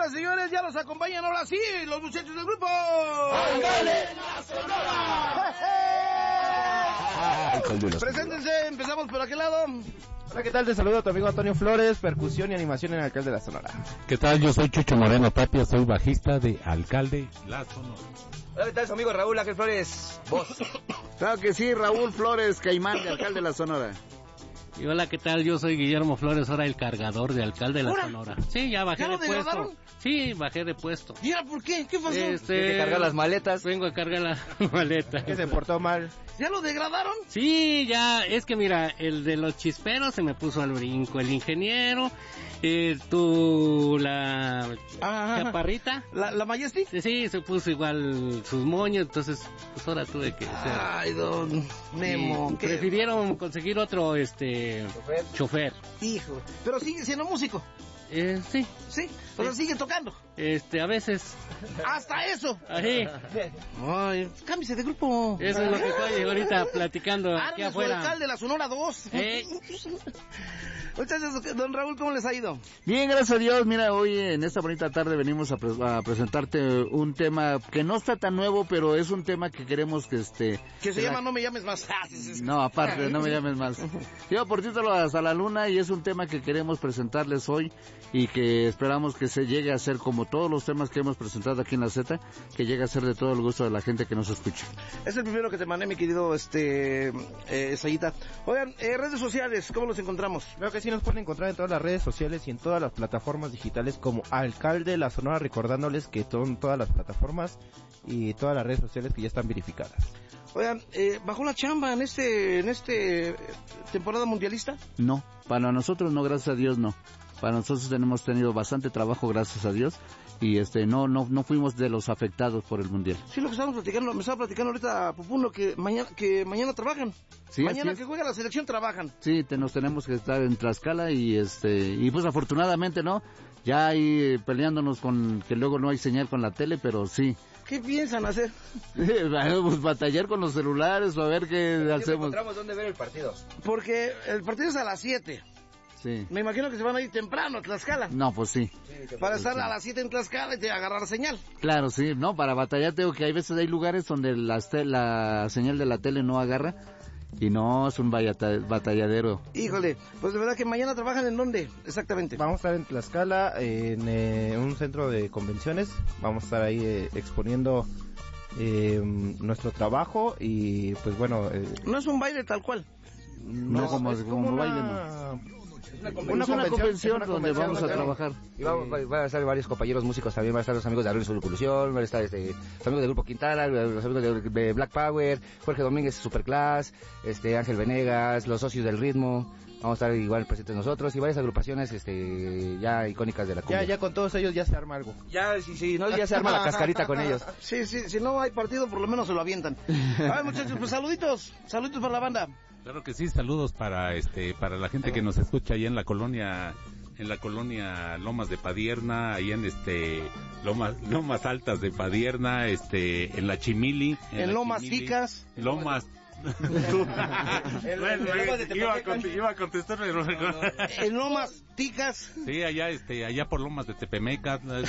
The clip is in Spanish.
Señoras y señores, ya los acompañan ahora sí los muchachos del grupo ¡Alcalde la Sonora! Preséntense, empezamos por aquel lado. Hola, ¿qué tal? Te saludo a tu amigo Antonio Flores, percusión y animación en Alcalde la Sonora. ¿Qué tal? Yo soy Chucho Moreno Tapia, soy bajista de Alcalde la Sonora. Hola, ¿qué tal? Su amigo Raúl Ángel Flores, voz. Claro que sí, Raúl Flores, Caimán de Alcalde la Sonora. Y hola, ¿qué tal? Yo soy Guillermo Flores, ahora el cargador de Alcalde de la Sonora. Sí, ya bajé de puesto. Sí, bajé de puesto. ¿Y ahora por qué? ¿Qué pasó? Tiene que cargar las maletas. Vengo a cargar la maleta. Que se portó mal. ¿Ya lo degradaron? Sí, ya, es que mira, el de los chisperos se me puso al brinco, el ingeniero, la chaparrita. ¿La Majestic? Sí, se puso igual sus moños, entonces, pues ahora tuve que hacer. Ay, don Memo. Prefirieron conseguir otro, chofer. Hijo, pero sigue siendo músico. Sí. Sí, o sea, sigue tocando. A veces. ¡Hasta eso! Ahí. Ay, cámbiese de grupo. Eso es lo que estoy ahorita platicando aquí afuera. Alcalde de la Sonora 2. Muchachos, don Raúl, ¿cómo les ha ido? Bien, gracias a Dios. Mira, hoy en esta bonita tarde venimos a presentarte un tema que no está tan nuevo, pero es un tema que queremos que Que se llama No me llames más. No, aparte, No me llames más. Lleva por título Hasta la Luna y es un tema que queremos presentarles hoy y que esperamos que se llegue a ser como todos los temas que hemos presentado aquí en la Z, que llegue a ser de todo el gusto de la gente que nos escucha. Es el primero que te mandé, mi querido Sayita. Oigan, redes sociales, ¿cómo los encontramos? Creo que sí nos pueden encontrar en todas las redes sociales y en todas las plataformas digitales como Alcalde la Sonora, recordándoles que son todas las plataformas y todas las redes sociales que ya están verificadas. Oigan, ¿bajó la chamba en este temporada mundialista? No, para nosotros no, gracias a Dios no. Para nosotros hemos tenido bastante trabajo, gracias a Dios, y no fuimos de los afectados por el mundial. Sí, lo que estábamos platicando, me estaba platicando ahorita Pupuno que mañana trabajan. Sí, mañana que juega la selección trabajan. Sí, nos tenemos que estar en Tlaxcala y pues afortunadamente no, ya ahí peleándonos con que luego no hay señal con la tele, pero sí. ¿Qué piensan hacer? Pues batallar con los celulares o a ver qué hacemos. Encontramos dónde ver el partido. Porque el partido es a las 7. Sí. Me imagino que se van a ir temprano a Tlaxcala. No, pues sí. Para estar a las 7 en Tlaxcala y te agarrar señal. Claro, sí, no, para batallar tengo que hay veces hay lugares donde la señal de la tele no agarra y no es un batalladero. Híjole, pues de verdad que mañana trabajan ¿en dónde exactamente? Vamos a estar en Tlaxcala, en un centro de convenciones, vamos a estar ahí exponiendo nuestro trabajo y pues bueno... no es un baile tal cual. No, como baile, no. Una convención donde vamos a trabajar. Y van a estar varios compañeros músicos también, van a estar los amigos de Arroyo Soluculusión, van a estar los amigos del Grupo Quintana, los amigos de Black Power, Jorge Domínguez Superclass, Ángel Venegas, los socios del ritmo, vamos a estar igual presentes nosotros y varias agrupaciones ya icónicas de la cumbia. Ya con todos ellos ya se arma algo. Ya, sí, no, ya se arma la cascarita con ellos. Sí, si no hay partido por lo menos se lo avientan. A ver, muchachos, pues saluditos para la banda. Claro que sí, saludos para la gente que nos escucha allá en la colonia Lomas de Padierna, ahí en Lomas Altas de Padierna, en la Chimili, en Lomas Ticas, Lomas iba a contestar, pero en Lomas Ticas. Sí, allá por Lomas de Tepemeca,